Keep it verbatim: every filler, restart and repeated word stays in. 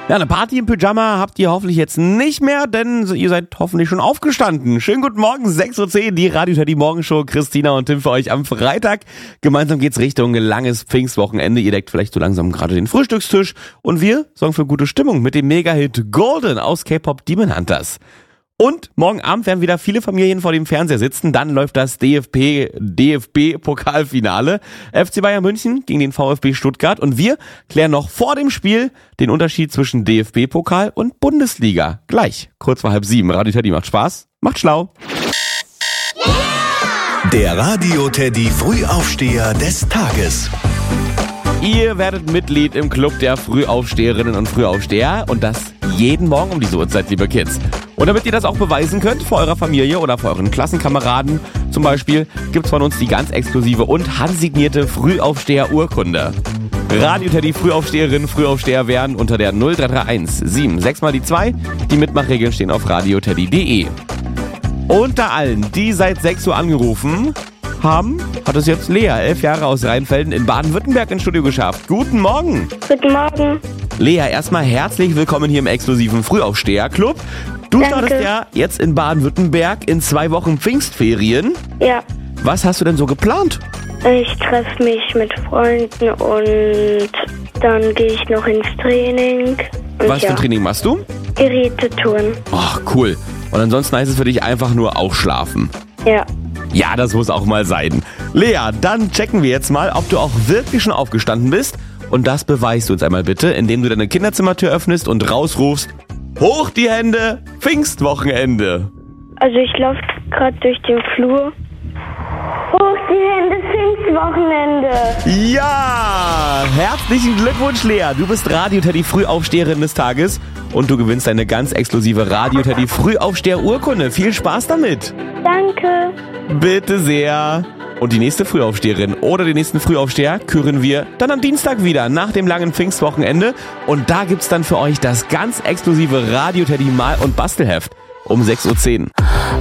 Ja, eine Party im Pyjama habt ihr hoffentlich jetzt nicht mehr, denn ihr seid hoffentlich schon aufgestanden. Schönen guten Morgen, sechs Uhr zehn, die Radio Teddy Morgenshow. Christina und Tim für euch am Freitag. Gemeinsam geht's Richtung langes Pfingstwochenende. Ihr deckt vielleicht so langsam gerade den Frühstückstisch. Und wir sorgen für gute Stimmung mit dem Mega-Hit Golden aus K-Pop Demon Hunters. Und morgen Abend werden wieder viele Familien vor dem Fernseher sitzen. Dann läuft das D F B, D F B-Pokalfinale. F C Bayern München gegen den V f B Stuttgart. Und wir klären noch vor dem Spiel den Unterschied zwischen D F B-Pokal und Bundesliga. Gleich, kurz vor halb sieben. Radio Teddy macht Spaß, macht schlau. Der Radio Teddy Frühaufsteher des Tages. Ihr werdet Mitglied im Club der Frühaufsteherinnen und Frühaufsteher und das jeden Morgen um diese Uhrzeit, liebe Kids. Und damit ihr das auch beweisen könnt vor eurer Familie oder vor euren Klassenkameraden zum Beispiel, gibt's von uns die ganz exklusive und handsignierte Frühaufsteher-Urkunde. Radio Teddy Frühaufsteherinnen, Frühaufsteher werden unter der null drei drei eins sieben sechs mal die zwei. Die Mitmachregeln stehen auf radioteddy punkt de. Unter allen, die seit sechs Uhr angerufen haben, hat es jetzt Lea, elf Jahre aus Rheinfelden in Baden-Württemberg ins Studio geschafft. Guten Morgen. Guten Morgen. Lea, erstmal herzlich willkommen hier im exklusiven Frühaufsteher-Club. Du Danke. startest ja jetzt in Baden-Württemberg in zwei Wochen Pfingstferien. Ja, Was hast du denn so geplant? ich treffe mich mit Freunden und dann gehe ich noch ins Training. Und Was ja, für ein Training machst du? Gerätetouren. Ach, cool. Und ansonsten heißt es für dich einfach nur ausschlafen. Ja. Ja, das muss auch mal sein. Lea, dann checken wir jetzt mal, ob du auch wirklich schon aufgestanden bist. Und das beweist du uns einmal bitte, indem du deine Kinderzimmertür öffnest und rausrufst: Hoch die Hände, Pfingstwochenende. Also ich laufe gerade durch den Flur. Hoch die Hände, Pfingstwochenende. Ja, herzlichen Glückwunsch, Lea. Du bist Radio Teddy Frühaufsteherin des Tages und du gewinnst eine ganz exklusive Radio Teddy Frühaufsteher-Urkunde. Viel Spaß damit. Danke. Bitte sehr. Und die nächste Frühaufsteherin oder den nächsten Frühaufsteher küren wir dann am Dienstag wieder nach dem langen Pfingstwochenende. Und da gibt's dann für euch das ganz exklusive Radio Teddy Mal- und Bastelheft um sechs Uhr zehn.